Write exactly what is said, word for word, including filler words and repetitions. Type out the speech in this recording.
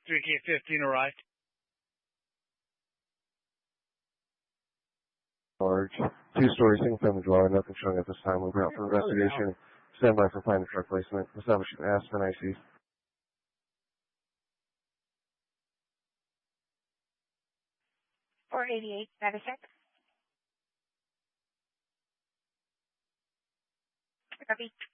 three K fifteen arrived. Large. Two-story single-family dwelling. Nothing showing at this time. We'll be out for investigation. Stand by for final truck placement. Establishing Aspen I C. four eighty-eight, status check. Copy.